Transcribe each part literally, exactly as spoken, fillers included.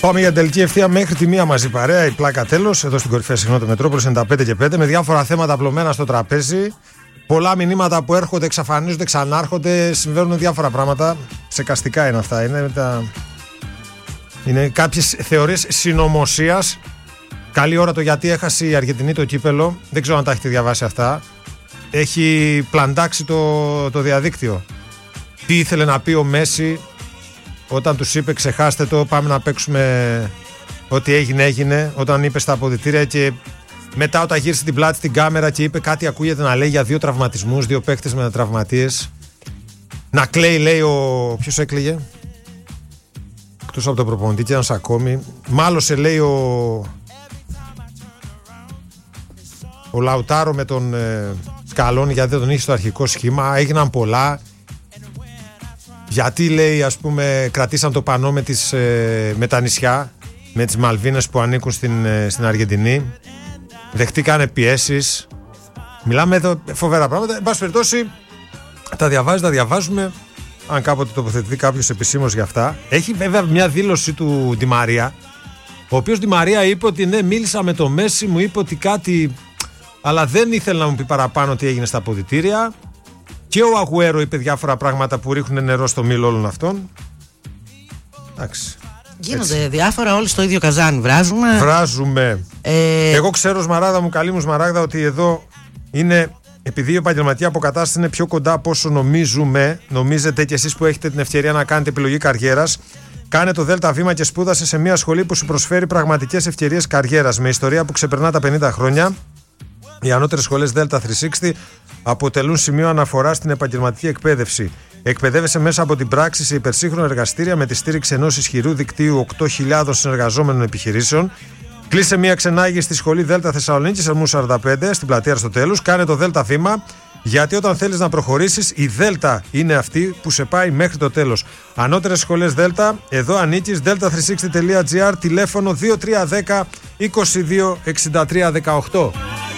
Πάμε για τελική ευθεία μέχρι τη μία μαζί παρέα. Η πλάκα τέλος, εδώ στην κορυφαία συχνότητα Μετρόπολης ενενήντα πέντε και πέντε, με διάφορα θέματα απλωμένα στο τραπέζι. Πολλά μηνύματα που έρχονται, εξαφανίζονται, ξανάρχονται. Συμβαίνουν διάφορα πράγματα. Ψεκαστικά είναι αυτά. Είναι, τα... είναι κάποιες θεωρίες συνωμοσίας. Καλή ώρα το γιατί έχασε η Αργεντινή το κύπελο. Δεν ξέρω αν τα έχετε διαβάσει αυτά. Έχει πλαντάξει το, το διαδίκτυο. Τι ήθελε να πει ο Μέση όταν τους είπε ξεχάστε το, πάμε να παίξουμε ό,τι έγινε έγινε, όταν είπε στα αποδυτήρια, και μετά όταν γύρισε την πλάτη στην κάμερα και είπε κάτι ακούγεται να λέει για δύο τραυματισμούς, δύο παίχτες με τραυματίες. Να κλαίει, λέει ο... ποιος έκλαιγε? Εκτός από τον προπονητή και ένας ακόμη. Μάλωσε, λέει, ο... ο Λαουτάρο με τον ε, Σκαλόνι, γιατί δεν τον είχε στο αρχικό σχήμα. Έγιναν πολλά. Γιατί, λέει, ας πούμε, κρατήσαν το πανό με, τις, ε, με τα νησιά, με τις Μαλβίνες που ανήκουν στην, ε, στην Αργεντινή. Δεχτήκανε πιέσεις. Μιλάμε εδώ φοβερά πράγματα. Εν πάση περιπτώσει, τα διαβάζει, τα διαβάζουμε. Αν κάποτε τοποθετηθεί κάποιος επισήμως για αυτά. Έχει βέβαια μια δήλωση του Ντι Μαρία, ο οποίος Ντι Μαρία είπε ότι ναι, μίλησα με το Μέση, μου είπε ότι κάτι, αλλά δεν ήθελε να μου πει παραπάνω τι έγινε στα αποδυτήρια. Και ο Αγουέρο είπε διάφορα πράγματα που ρίχνουν νερό στο μήλο όλων αυτών. Εντάξει. Γίνονται έτσι. Διάφορα, όλοι στο ίδιο καζάνι βράζουμε. Βράζουμε. Ε... Εγώ ξέρω, Σμαράγδα μου, καλή μου Σμαράγδα, ότι εδώ είναι, επειδή η επαγγελματική αποκατάσταση είναι πιο κοντά από όσο νομίζουμε, νομίζετε κι εσείς που έχετε την ευκαιρία να κάνετε επιλογή καριέρας, κάνε το ΔΕΛΤΑ βήμα και σπούδασε σε μια σχολή που σου προσφέρει πραγματικές ευκαιρίες καριέρας με ιστορία που ξεπερνά τα πενήντα χρόνια. Οι ανώτερες σχολές ΔΕΛΤΑ τριακόσια εξήντα αποτελούν σημείο αναφοράς στην επαγγελματική εκπαίδευση. Εκπαιδεύεσαι μέσα από την πράξη σε υπερσύγχρονα εργαστήρια με τη στήριξη ενός ισχυρού δικτύου οκτώ χιλιάδες συνεργαζόμενων επιχειρήσεων. Κλείσε μια ξενάγη στη σχολή ΔΕΛΤΑ Θεσσαλονίκης Ερμού σαράντα πέντε στην πλατεία Αριστοτέλους. Κάνε το ΔΕΛΤΑ βήμα, γιατί όταν θέλεις να προχωρήσεις, η ΔΕΛΤΑ είναι αυτή που σε πάει μέχρι το τέλος. Ανώτερες σχολές ΔΕΛΤΑ, εδώ ανήκεις. δέλτα τριακόσια εξήντα τελεία τζι άρ, τηλέφωνο δύο τρία ένα μηδέν είκοσι δύο εξήντα τρία δεκαοκτώ.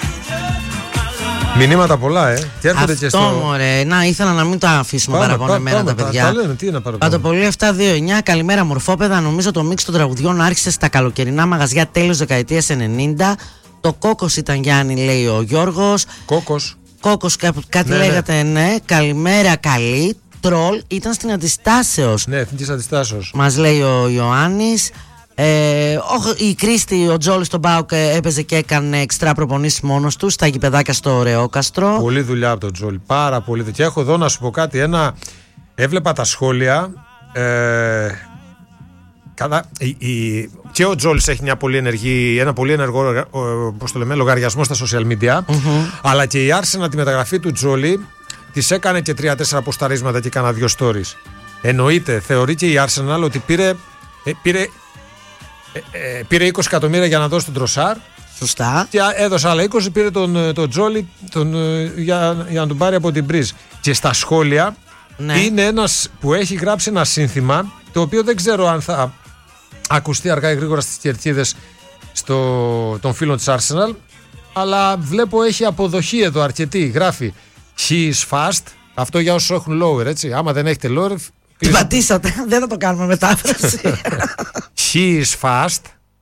Μηνύματα πολλά, ε. Και έρχονται αυτό, και στο... μωρέ. Να, ήθελα να μην τα αφήσουμε παραπονεμένα τα παιδιά. Τα, τα λένε, τι είναι παραπονεμένα. Παντοπολί επτά δύο εννιά, καλημέρα μορφόπεδα. Νομίζω το μίξ των τραγουδιών άρχισε στα καλοκαιρινά μαγαζιά τέλος δεκαετίας ενενήντα. Το Κόκος ήταν, Γιάννη, λέει ο Γιώργος. Κόκος. Κόκος, κά, κάτι ναι, λέγατε, ναι. ναι. Καλημέρα, καλή. Τρολ ήταν στην Αντιστάσεως. Ναι, εθνικής Αντιστάσεως. Μας λέει ο Ιωάννης. Ε, η Κρίστη, ο Τζόλης στον ΠΑΟΚ έπαιζε και έκανε εξτρά προπονήσεις μόνος του στα γηπεδάκια στο Ρεόκαστρο. Πολύ δουλειά από τον Τζόλη, πάρα πολύ. Και έχω εδώ να σου πω κάτι, ένα... έβλεπα τα σχόλια, ε... Κατά... Η, η... και ο Τζόλης έχει μια πολύ ενεργή, ένα πολύ ενεργό, πώς το λέμε, λογαριασμό στα social media, mm-hmm. αλλά και η Arsenal τη μεταγραφή του Τζόλη της έκανε και τρία τέσσερα ποσταρίσματα και κάνα δύο stories. Εννοείται, θεωρεί και η Arsenal ότι πήρε, ε, πήρε Ε, ε, πήρε είκοσι εκατομμύρια για να δώσει τον Τροσάρ. Σωστά. Και έδωσε άλλα είκοσι, πήρε τον, τον Τζόλι τον, για, για να τον πάρει από την Μπριζ. Και στα σχόλια, ναι, είναι ένας που έχει γράψει ένα σύνθημα, το οποίο δεν ξέρω αν θα ακουστεί αργά ή γρήγορα στις κερκίδες των φίλων της Arsenal, αλλά βλέπω έχει αποδοχή εδώ αρκετή. Γράφει He is fast. Αυτό για όσους έχουν lower, έτσι. Άμα δεν έχετε lower, την πατήσατε, δεν θα το κάνουμε μετάφραση. He is fast.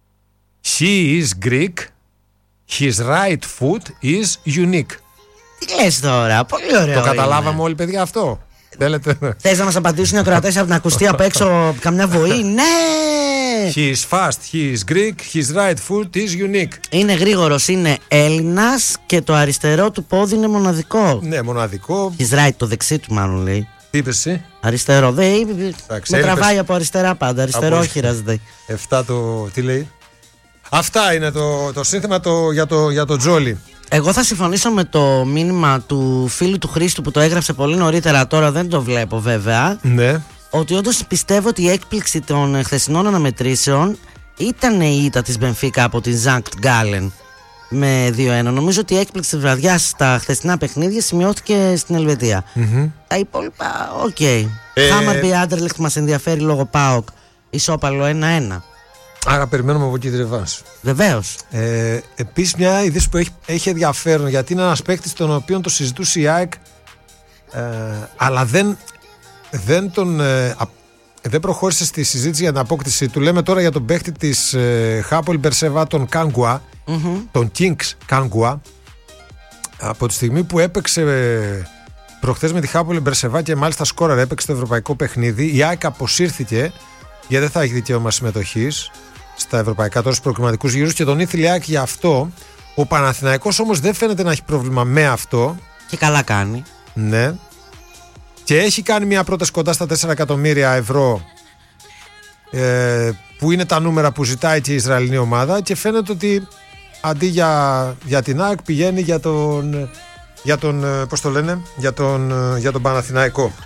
He is Greek. His right foot is unique. Τι λες τώρα, πολύ ωραίο. Το καταλάβαμε είναι όλοι, παιδιά, αυτό. Θέλετε. Θες να μας απαντήσουν οι ακροατές από την ακουστή απ' έξω καμιά βοή? Ναι. He is fast, he is Greek, his right foot is unique. Είναι γρήγορος, είναι Έλληνας και το αριστερό του πόδι είναι μοναδικό. Ναι, μοναδικό. His right, το δεξί του μάλλον λέει. Τι είπες εσύ? Αριστερό, δε, με τραβάει από αριστερά πάντα, αριστερόχειρας δε. Εφτά το, τι λέει? Αυτά είναι το, το σύνθημα το, για το, για το Τζόλι. Εγώ θα συμφωνήσω με το μήνυμα του φίλου του Χρήστου που το έγραψε πολύ νωρίτερα, τώρα δεν το βλέπω βέβαια. Ναι. Ότι όντως πιστεύω ότι η έκπληξη των χθεσινών αναμετρήσεων ήταν η ήττα της Μπενφίκα από την Ζανκτ Γκάλεν με δύο ένα. Νομίζω ότι η έκπληξη της βραδιάς στα χθεσινά παιχνίδια σημειώθηκε στην Ελβετία. Mm-hmm. Τα υπόλοιπα, οκ. Okay. Ε... Χάμαρμπι Άντερλεχτ μας ενδιαφέρει λόγω ΠΑΟΚ, ισόπαλο ένα ένα. Άρα περιμένουμε από εκεί τη ρεβάνς. Βεβαίως. Ε, επίσης μια είδηση που έχει, έχει ενδιαφέρον, γιατί είναι ένας παίκτης τον οποίο το συζητούσε η ΑΕΚ, ε, αλλά δεν, δεν τον ε, α, δεν προχώρησε στη συζήτηση για την απόκτηση του. Λέμε τώρα για τον παίχτη της ε, Χάπολ Μπερσέβα, τον Κάγκουα, mm-hmm. τον Kings Κάγκουα. Από τη στιγμή που έπαιξε ε, προχθές με τη Χάπολ Μπερσέβα και μάλιστα σκόραρε, έπαιξε το ευρωπαϊκό παιχνίδι, η ΑΕΚ αποσύρθηκε γιατί δεν θα έχει δικαίωμα συμμετοχής στα ευρωπαϊκά τώρα στους προκριματικούς γύρους και τον ήθελε η ΑΕΚ για αυτό. Ο Παναθηναϊκός όμως δεν φαίνεται να έχει πρόβλημα με αυτό. Και καλά κάνει. Ναι. Και έχει κάνει μια πρόταση κοντά στα τέσσερα εκατομμύρια ευρώ, ε, που είναι τα νούμερα που ζητάει και η Ισραηλινή ομάδα, και φαίνεται ότι αντί για, για την ΑΕΚ πηγαίνει για τον, για τον, πώς το λένε, για τον, για τον Παναθηναϊκό.